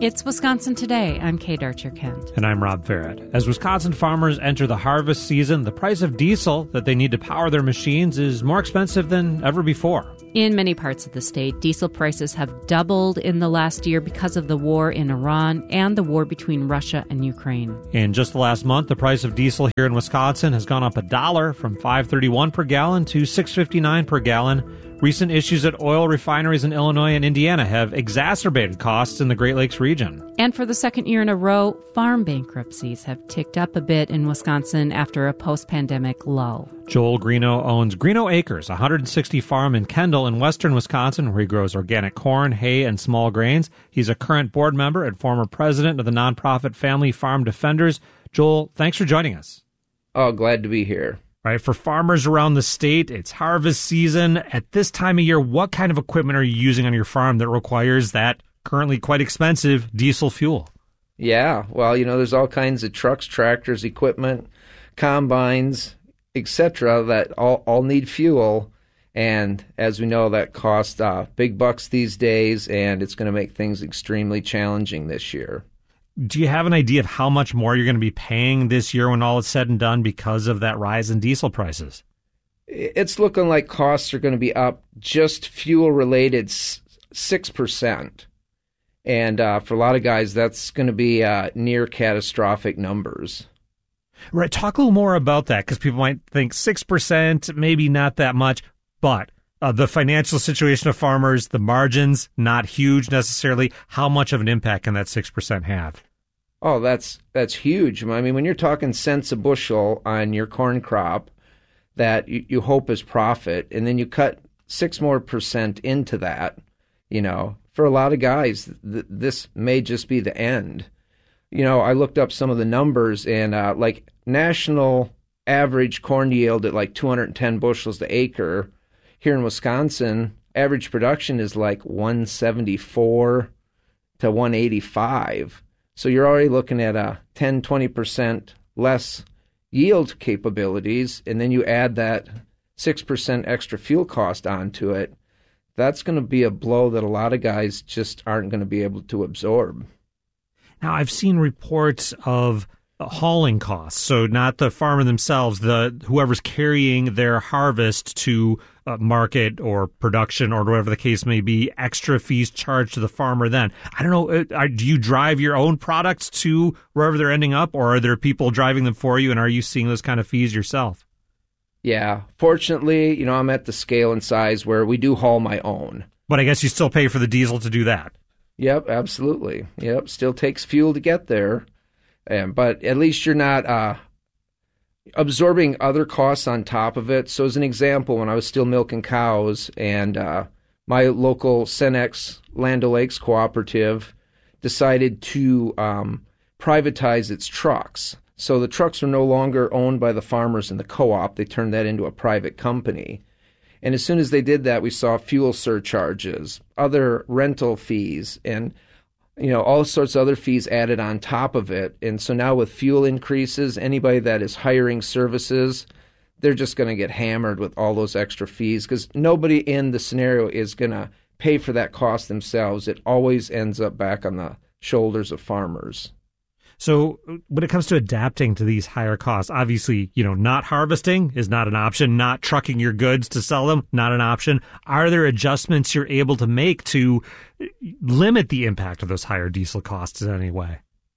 It's Wisconsin Today. I'm Kate Archer-Kent. And I'm Rob Farrett. As Wisconsin farmers enter the harvest season, the price of diesel that they need to power their machines is more expensive than ever before. In many parts of the state, diesel prices have doubled in the last year because of the war in Iran and the war between Russia and Ukraine. In just the last month, the price of diesel here in Wisconsin has gone up $1 from $5.31 per gallon to $6.59 per gallon. Recent issues at oil refineries in Illinois and Indiana have exacerbated costs in the Great Lakes region. And for the second year in a row, farm bankruptcies have ticked up a bit in Wisconsin after a post-pandemic lull. Joel Greeno owns Greeno Acres, a 160 farm in Kendall in western Wisconsin, where he grows organic corn, hay, and small grains. He's a current board member and former president of the nonprofit Family Farm Defenders. Joel, thanks for joining us. Oh, glad to be here. Right, for farmers around the state, it's harvest season. At this time of year, what kind of equipment are you using on your farm that requires that currently quite expensive diesel fuel? Yeah, well, there's all kinds of trucks, tractors, equipment, combines, etc. that all need fuel. And as we know, that costs big bucks these days, and it's going to make things extremely challenging this year. Do you have an idea of how much more you're going to be paying this year when all is said and done because of that rise in diesel prices? It's looking like costs are going to be up just fuel-related 6%. And for a lot of guys, that's going to be near catastrophic numbers. Right. Talk a little more about that, because people might think 6%, maybe not that much, but the financial situation of farmers, the margins, not huge necessarily. How much of an impact can that 6% have? Oh, that's huge. I mean, when you're talking cents a bushel on your corn crop that you hope is profit, and then you cut 6% more into that, for a lot of guys, this may just be the end. I looked up some of the numbers, and like national average corn yield at like 210 bushels to acre. Here in Wisconsin, average production is like 174 to 185. So you're already looking at a 10, 20% less yield capabilities, and then you add that 6% extra fuel cost onto it. That's going to be a blow that a lot of guys just aren't going to be able to absorb. Now, I've seen reports of hauling costs, so not the farmer themselves, whoever's carrying their harvest to market or production or whatever the case may be, extra fees charged to the farmer then. I don't know, do you drive your own products to wherever they're ending up, or are there people driving them for you, and are you seeing those kind of fees yourself? Yeah, fortunately, I'm at the scale and size where we do haul my own. But I guess you still pay for the diesel to do that. Yep, absolutely. Yep, still takes fuel to get there. But at least you're not absorbing other costs on top of it. So as an example, when I was still milking cows and my local Cenex Land O'Lakes cooperative decided to privatize its trucks. So the trucks are no longer owned by the farmers in the co-op. They turned that into a private company. And as soon as they did that, we saw fuel surcharges, other rental fees, and all sorts of other fees added on top of it. And so now with fuel increases, anybody that is hiring services, they're just going to get hammered with all those extra fees, because nobody in the scenario is going to pay for that cost themselves. It always ends up back on the shoulders of farmers. So when it comes to adapting to these higher costs, obviously, not harvesting is not an option. Not trucking your goods to sell them, not an option. Are there adjustments you're able to make to limit the impact of those higher diesel costs in any way?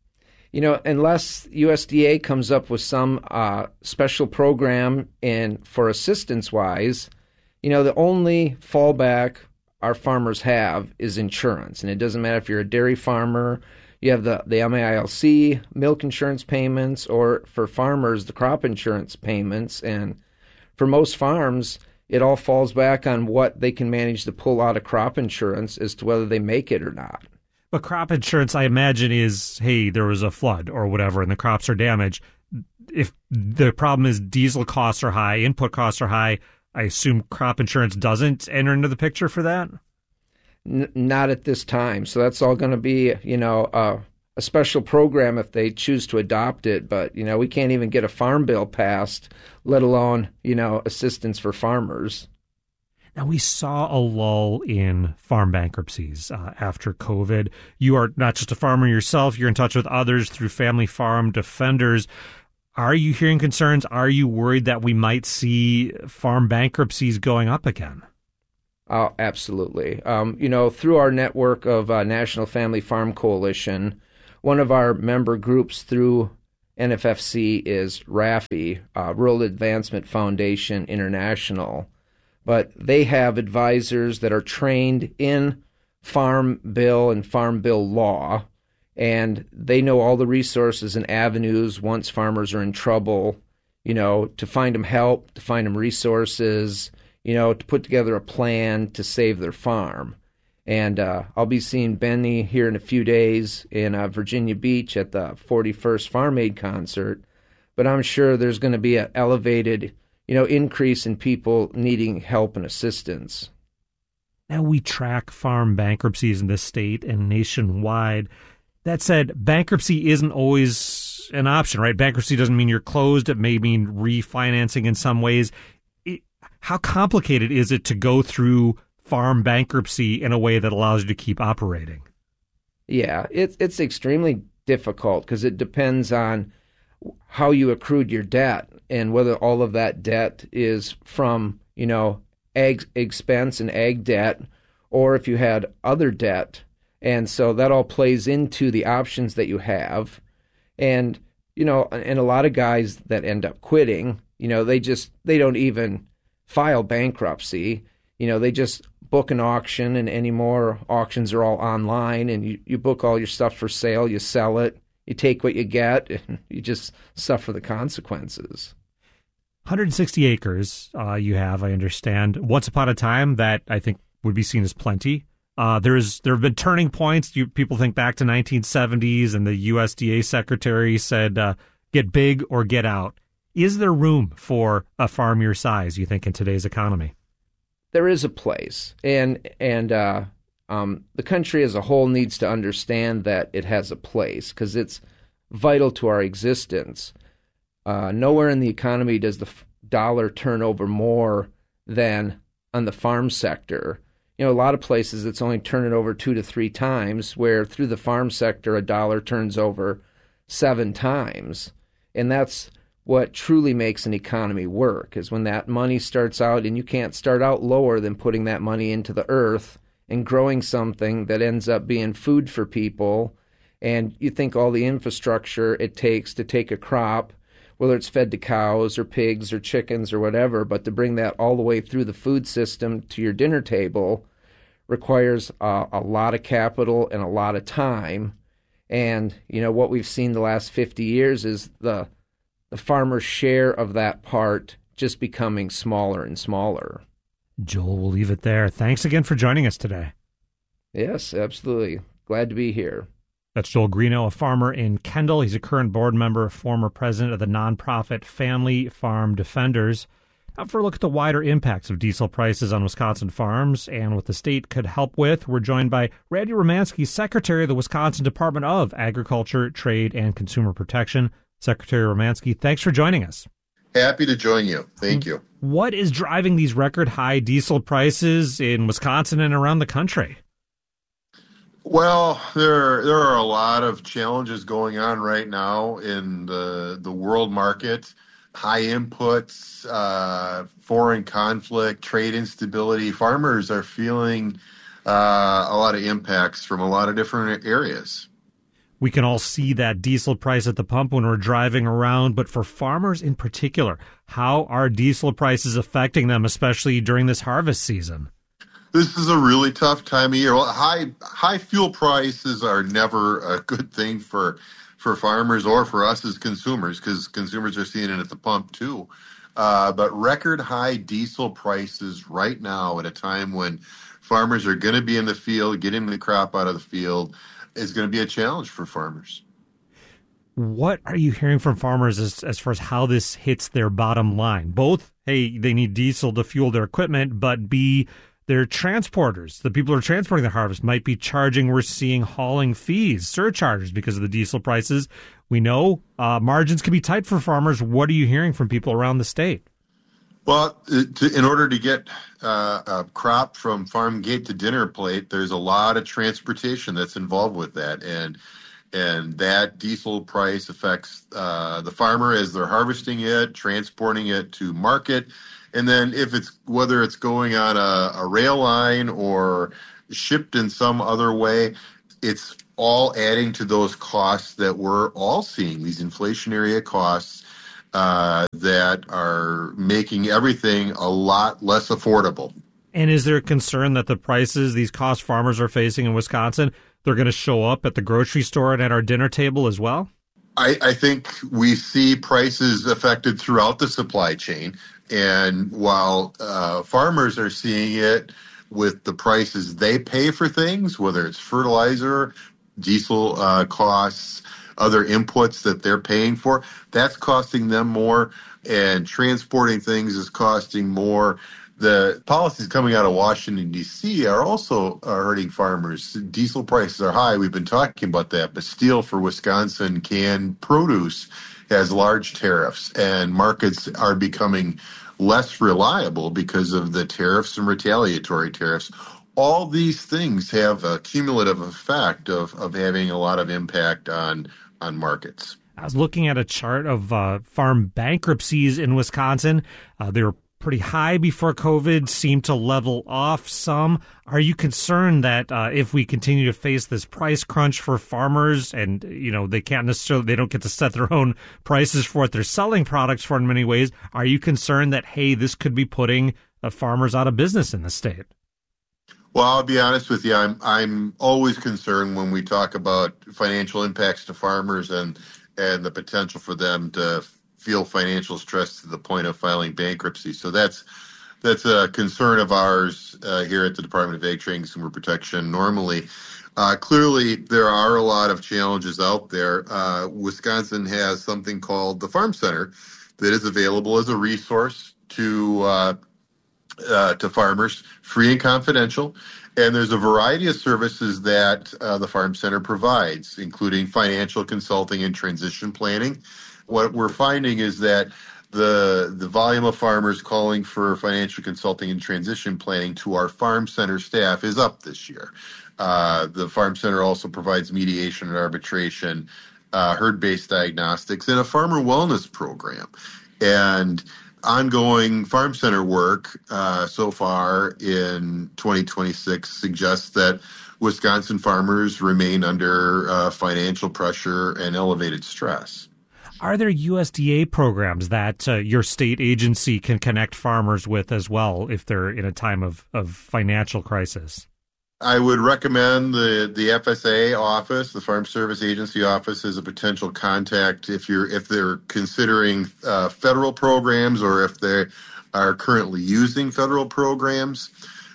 Unless USDA comes up with some special program for assistance-wise, the only fallback our farmers have is insurance. And it doesn't matter if you're a dairy farmer, you have the MAILC, milk insurance payments, or for farmers, the crop insurance payments. And for most farms, it all falls back on what they can manage to pull out of crop insurance as to whether they make it or not. But crop insurance, I imagine, is, hey, there was a flood or whatever and the crops are damaged. If the problem is diesel costs are high, input costs are high, I assume crop insurance doesn't enter into the picture for that? Not at this time. So that's all going to be, a special program if they choose to adopt it. But, we can't even get a farm bill passed, let alone, assistance for farmers. Now, we saw a lull in farm bankruptcies after COVID. You are not just a farmer yourself. You're in touch with others through Family Farm Defenders. Are you hearing concerns? Are you worried that we might see farm bankruptcies going up again? Oh, absolutely. Through our network of National Family Farm Coalition, one of our member groups through NFFC is RAFI, Rural Advancement Foundation International. But they have advisors that are trained in Farm Bill and Farm Bill law, and they know all the resources and avenues once farmers are in trouble, to find them help, to find them resources, to put together a plan to save their farm. And I'll be seeing Benny here in a few days in Virginia Beach at the 41st Farm Aid concert, but I'm sure there's going to be an elevated increase in people needing help and assistance. Now, we track farm bankruptcies in this state and nationwide. That said, bankruptcy isn't always an option, right? Bankruptcy doesn't mean you're closed. It may mean refinancing in some ways. How complicated is it to go through farm bankruptcy in a way that allows you to keep operating? Yeah, it's extremely difficult because it depends on how you accrued your debt and whether all of that debt is from, ag expense and ag debt, or if you had other debt. And so that all plays into the options that you have. And, and a lot of guys that end up quitting, they don't even file bankruptcy. They just book an auction, and anymore auctions are all online, and you book all your stuff for sale, you sell it, you take what you get, and you just suffer the consequences. 160 acres you have, I understand. Once upon a time, that I think would be seen as plenty. There have been turning points. People think back to 1970s, and the USDA secretary said, get big or get out. Is there room for a farm your size, you think, in today's economy? There is a place, and the country as a whole needs to understand that it has a place because it's vital to our existence. Nowhere in the economy does the dollar turn over more than on the farm sector. A lot of places it's only turning over 2 to 3 times, where through the farm sector a dollar turns over 7 times. And that's what truly makes an economy work, is when that money starts out, and you can't start out lower than putting that money into the earth and growing something that ends up being food for people. And you think all the infrastructure it takes to take a crop, whether it's fed to cows or pigs or chickens or whatever, but to bring that all the way through the food system to your dinner table requires a lot of capital and a lot of time. And, what we've seen the last 50 years is the farmer's share of that part just becoming smaller and smaller. Joel, we'll leave it there. Thanks again for joining us today. Yes, absolutely. Glad to be here. That's Joel Greeno, a farmer in Kendall. He's a current board member, former president of the nonprofit Family Farm Defenders. Now for a look at the wider impacts of diesel prices on Wisconsin farms and what the state could help with, we're joined by Randy Romanski, Secretary of the Wisconsin Department of Agriculture, Trade, and Consumer Protection. Secretary Romanski, thanks for joining us. Happy to join you. Thank you. What is driving these record high diesel prices in Wisconsin and around the country? Well, there are a lot of challenges going on right now in the world market. High inputs, foreign conflict, trade instability. Farmers are feeling a lot of impacts from a lot of different areas. We can all see that diesel price at the pump when we're driving around, but for farmers in particular, how are diesel prices affecting them, especially during this harvest season? This is a really tough time of year. Well, high fuel prices are never a good thing for farmers or for us as consumers, because consumers are seeing it at the pump too. But record high diesel prices right now at a time when farmers are going to be in the field, getting the crop out of the field, is going to be a challenge for farmers. What are you hearing from farmers as far as how this hits their bottom line? Both, hey, they need diesel to fuel their equipment, but B, their transporters, the people who are transporting the harvest, might be charging, we're seeing hauling fees, surcharges because of the diesel prices. We know margins can be tight for farmers. What are you hearing from people around the state? Well, in order to get a crop from farm gate to dinner plate, there's a lot of transportation that's involved with that, and that diesel price affects the farmer as they're harvesting it, transporting it to market, and then whether it's going on a rail line or shipped in some other way, it's all adding to those costs that we're all seeing, these inflationary costs that are making everything a lot less affordable. And is there a concern that the prices these cost farmers are facing in Wisconsin, they're going to show up at the grocery store and at our dinner table as well? I think we see prices affected throughout the supply chain. And while farmers are seeing it with the prices they pay for things, whether it's fertilizer, diesel costs, other inputs that they're paying for, that's costing them more, and transporting things is costing more. The policies coming out of Washington, D.C. are also hurting farmers. Diesel prices are high. We've been talking about that, but steel for Wisconsin canned produce has large tariffs, and markets are becoming less reliable because of the tariffs and retaliatory tariffs. All these things have a cumulative effect of having a lot of impact on markets. I was looking at a chart of farm bankruptcies in Wisconsin. They were pretty high before COVID, seemed to level off some. Are you concerned that if we continue to face this price crunch for farmers, and they don't get to set their own prices for what they're selling products for in many ways, are you concerned that, hey, this could be putting farmers out of business in the state? Well, I'll be honest with you. I'm always concerned when we talk about financial impacts to farmers and the potential for them to feel financial stress to the point of filing bankruptcy. So that's a concern of ours here at the Department of Ag Trade and Consumer Protection. Normally, clearly, there are a lot of challenges out there. Wisconsin has something called the Farm Center that is available as a resource to farmers, free and confidential. And there's a variety of services that the Farm Center provides, including financial consulting and transition planning. What we're finding is that the volume of farmers calling for financial consulting and transition planning to our Farm Center staff is up this year. The Farm Center also provides mediation and arbitration, herd-based diagnostics, and a farmer wellness program. And ongoing Farm Center work so far in 2026 suggests that Wisconsin farmers remain under financial pressure and elevated stress. Are there USDA programs that your state agency can connect farmers with as well if they're in a time of financial crisis? I would recommend the FSA office, the Farm Service Agency office, as a potential contact if they're considering federal programs or if they are currently using federal programs.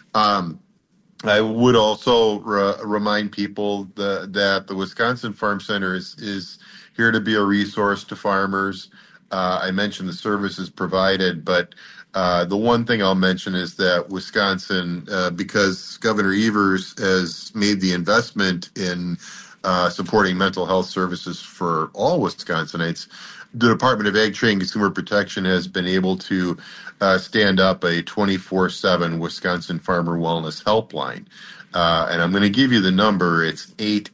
I would also remind people that the Wisconsin Farm Center is here to be a resource to farmers. I mentioned the services provided, but the one thing I'll mention is that Wisconsin, because Governor Evers has made the investment in supporting mental health services for all Wisconsinites, the Department of Ag Trade and Consumer Protection has been able to stand up a 24/7 Wisconsin Farmer Wellness Helpline. And I'm going to give you the number. It's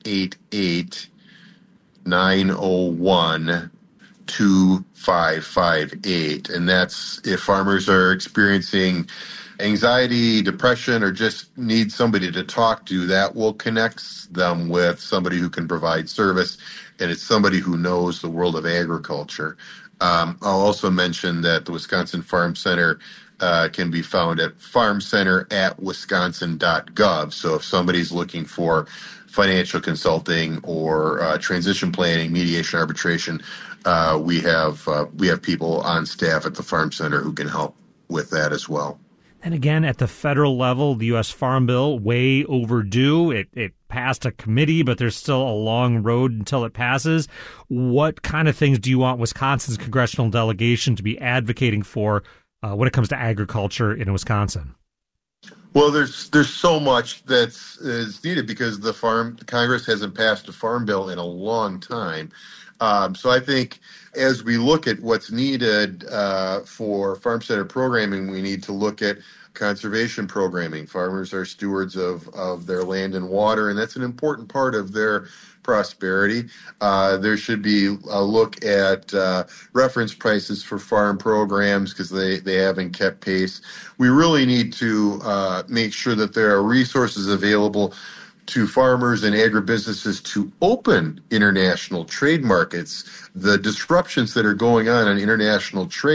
888-901-2558. And that's if farmers are experiencing anxiety, depression, or just need somebody to talk to, that will connect them with somebody who can provide service. And it's somebody who knows the world of agriculture. I'll also mention that the Wisconsin Farm Center can be found at farmcenter@wisconsin.gov. So if somebody's looking for financial consulting or transition planning, mediation, arbitration, we have people on staff at the Farm Center who can help with that as well. And again, at the federal level, the U.S. Farm Bill, way overdue. It passed a committee, but there's still a long road until it passes. What kind of things do you want Wisconsin's congressional delegation to be advocating for when it comes to agriculture in Wisconsin? Well, there's so much that's needed because the Congress hasn't passed a farm bill in a long time. So I think as we look at what's needed for farm-centered programming, we need to look at conservation programming. Farmers are stewards of their land and water, and that's an important part of their prosperity. There should be a look at reference prices for farm programs because they haven't kept pace. We really need to make sure that there are resources available to farmers and agribusinesses to open international trade markets. The disruptions that are going on international trade